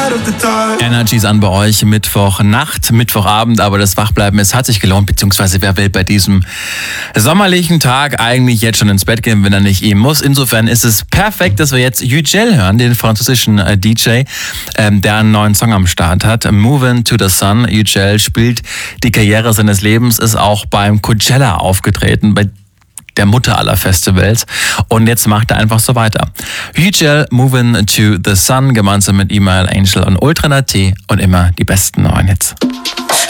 Energies an bei euch, Mittwochnacht, Mittwochabend, aber das Wachbleiben, es hat sich gelohnt, beziehungsweise wer will bei diesem sommerlichen Tag eigentlich jetzt schon ins Bett gehen, wenn er nicht ihm muss. Insofern ist es perfekt, dass wir jetzt Yücel hören, den französischen DJ, der einen neuen Song am Start hat. Moving to the Sun. Yücel spielt die Karriere seines Lebens, ist auch beim Coachella aufgetreten, bei der Mutter aller Festivals. Und jetzt macht er einfach so weiter. Yücel, Moving to the Sun, gemeinsam mit Email Angel und Ultra T und immer die besten neuen Hits.